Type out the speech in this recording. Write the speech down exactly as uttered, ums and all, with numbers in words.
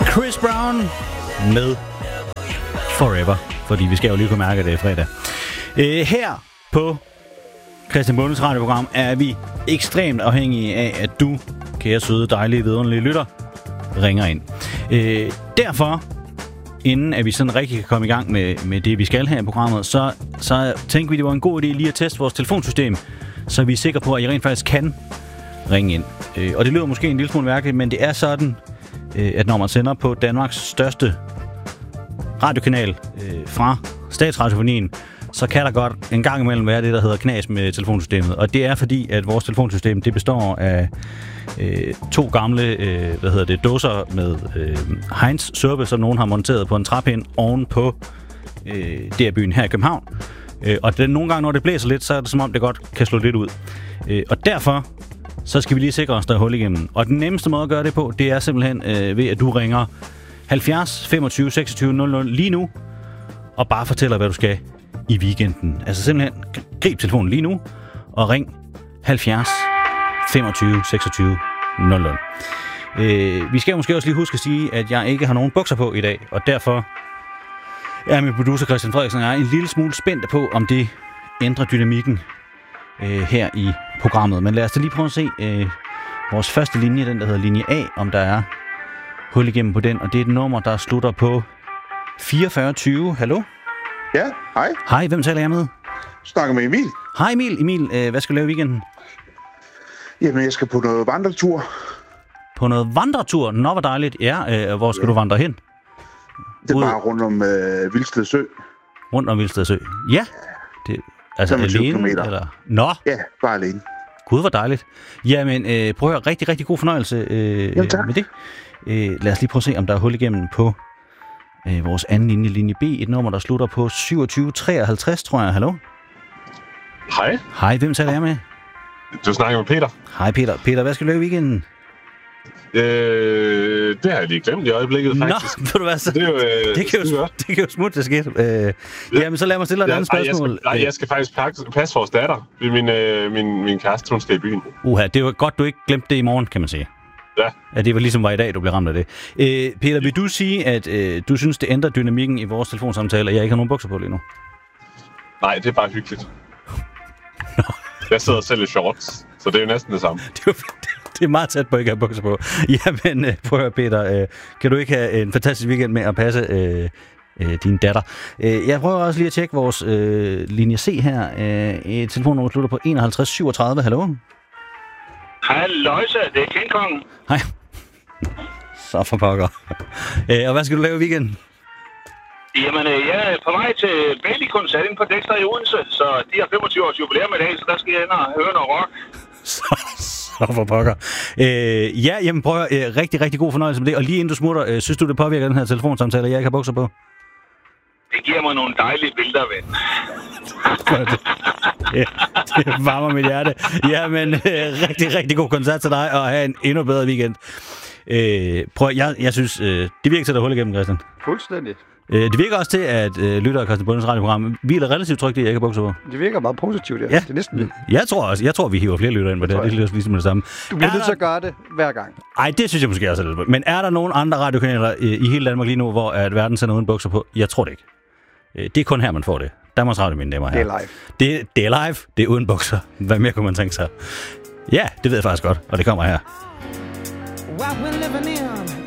Chris Brown med Forever, fordi vi skal jo lige kunne mærke, at det er fredag. Øh, her på Christian Bondes radioprogram er vi ekstremt afhængige af, at du, kære søde, dejlige, vidunderlige lytter, ringer ind. Øh, derfor, inden at vi sådan rigtig kan komme i gang med, med det, vi skal her i programmet, så, så tænker vi, det var en god idé lige at teste vores telefonsystem, så vi er sikre på, at I rent faktisk kan ringe ind. Øh, og det lyder måske en lille smule mærkeligt, men det er sådan, øh, at når man sender på Danmarks største radiokanal øh, fra Statsradiofonien, så kan der godt en gang imellem være det, der hedder knas med telefonsystemet. Og det er fordi, at vores telefonsystem, det består af øh, to gamle, øh, hvad hedder det, dåser med øh, Heinz suppe, som nogen har monteret på en træpind oven på øh, D R-byen her i København. Øh, og det, nogle gange, når det blæser lidt, så er det som om, det godt kan slå lidt ud. Øh, og derfor, så skal vi lige sikre os, der er hul igennem. Og den nemmeste måde at gøre det på, det er simpelthen øh, ved, at du ringer halvfjerds femogtyve seksogtyve nul nul lige nu, og bare fortæller, hvad du skal i weekenden. Altså simpelthen grib telefonen lige nu og ring halvfjerds femogtyve seksogtyve nul nul. Øh, vi skal måske også lige huske at sige, at jeg ikke har nogen bukser på i dag, og derfor er min producer Christian Frederiksen og jeg en lille smule spændte på, om det ændrer dynamikken øh, her i programmet. Men lad os da lige prøve at se øh, vores første linje, den der hedder linje A, om der er hul igennem på den, og det er et nummer, der slutter på fireogfyrre tyve. Hallo? Ja, hej. Hej, hvem taler jeg med? Snakker med Emil. Hej Emil. Emil, øh, hvad skal du lave i weekenden? Jamen, jeg skal på noget vandretur. På noget vandretur? Nå, hvor dejligt. Ja, øh, hvor skal ja. du vandre hen? Det er Ud... bare rundt om øh, Vildsted Sø. Rundt om Vildsted Sø? Ja. Det, altså alene? kilometer. Eller? Nå. Ja, bare alene. Gud, hvor dejligt. Jamen, øh, prøv at høre, rigtig, rigtig god fornøjelse øh, Jamen, tak. med det. Øh, lad os lige prøve at se, om der er hul igennem på øh, vores anden linje, linje B. Et nummer, der slutter på syvogtyve treoghalvtreds, tror jeg. Hallo? Hej. Hej, hvem taler jeg med? Du snakker med Peter. Hej Peter. Peter, hvad skal du lave i weekenden? Øh, det har jeg lige glemt i øjeblikket, faktisk. Nå, ved du hvad, så det, er jo, øh, det, kan jo, det kan jo smutte, det sker. Øh, ja. Jamen, så lad mig stille dig et andet spørgsmål. Nej, jeg skal, nej, jeg skal faktisk passe, passe vores datter. Min, øh, min, min kæreste, hun skal i byen. Uha, det var godt, du ikke glemte det i morgen, kan man sige. Ja. At det var ligesom var i dag, du blev ramt af det. Øh, Peter, vil du sige, at øh, du synes, det ændrer dynamikken i vores telefonsamtale, og jeg ikke har nogen bukser på lige nu? Nej, det er bare hyggeligt. Jeg sidder selv i shorts, så det er jo næsten det samme. Det er, det er meget tæt på, at ikke have bukser på. Jamen, øh, prøv at høre, Peter. Øh, kan du ikke have en fantastisk weekend med at passe øh, øh, din datter? Øh, jeg prøver også lige at tjekke vores øh, linje C her. Øh, telefonnummer slutter på enoghalvtreds syvogtredive. Hallo? Halløjse, det er King Kong. Hej. Så for pokker. øh, og hvad skal du lave i weekenden? Jamen, jeg er på vej til Bailey-koncert inde på Dexter i Odense, så de har femogtyve års jubilæum i dag, så der skal jeg ind og høre noget rock. Så, så for pokker. Øh, ja, jamen prøv at øh, rigtig, rigtig god fornøjelse med det. Og lige inden du smutter, øh, synes du, det påvirker den her telefonsamtale, jeg ikke har bukser på? Det giver mig nogle dejlige billeder, ven. det, det varmer mit hjerte. Jamen, øh, rigtig, rigtig god koncert til dig, og have en endnu bedre weekend. Øh, prøv, jeg, jeg synes, øh, det virker til at hul igennem, Christian. Fuldstændig. Øh, det virker også til, at øh, lytter af Christian Bondes radioprogram hviler relativt trygt i, at jeg ikke har bukser på. Det virker meget positivt, ja. Ja. Det er næsten. Jeg tror også, jeg tror, vi hiver flere lytter ind på det. Det, det er ligesom det samme. Du bliver nødt til at gøre det hver gang. Nej, det synes jeg måske også er lidt. Men er der nogen andre radiokanaler øh, i hele Danmark lige nu, hvor at verden sender uden bukser på? Jeg tror det ikke. Øh, det er kun her, man får det. Danmarks Radio, mine damer og herrer. Det er live. Det, det er live. Det er uden bukser. Hvad mere kunne man tænke sig? Ja, det ved jeg faktisk godt. Og det kommer her. What we're living in